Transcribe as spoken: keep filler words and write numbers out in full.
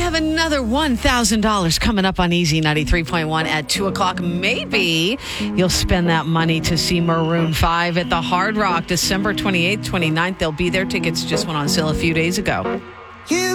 have another one thousand dollars coming up on Easy ninety-three point one at two o'clock. Maybe you'll spend that money to see Maroon five at the Hard Rock December twenty-eighth, twenty-ninth. They'll be there. Tickets just went on sale a few days ago. You